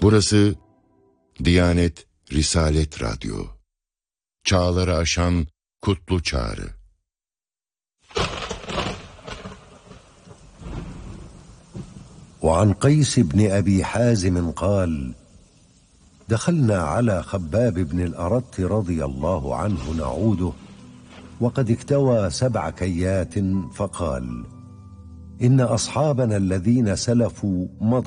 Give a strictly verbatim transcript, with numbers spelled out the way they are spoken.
Burası Diyanet Risalet Radyo. Çağları aşan kutlu çağrı. وعن قيس بن أبي حازم قال: دخلنا على خباب بن الأرت رضي الله عنه نعوده وقد اكتوى سبع كيات، فقال: إن أصحابنا الذين سلفوا مضوا